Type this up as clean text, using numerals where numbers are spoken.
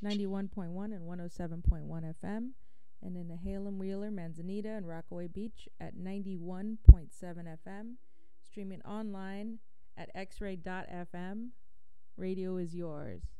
91.1 and 107.1 FM, and in the Halem Wheeler, Manzanita, and Rockaway Beach at 91.7 FM, streaming online at xray.fm. Radio is yours.